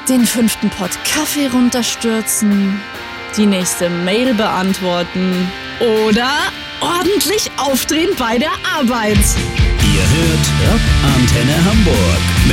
den 5. Pott Kaffee runterstürzen, die nächste Mail beantworten oder ordentlich aufdrehen bei der Arbeit. Ihr hört Antenne Hamburg mit